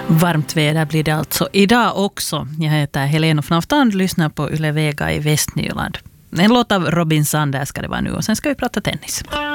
Varmt väder blir det alltså idag också. Jag heter Helena von Aftand, lyssnar på Yle Vega i Västnyland. En låt av Robin Sanders ska det vara nu och sen ska vi prata tennis.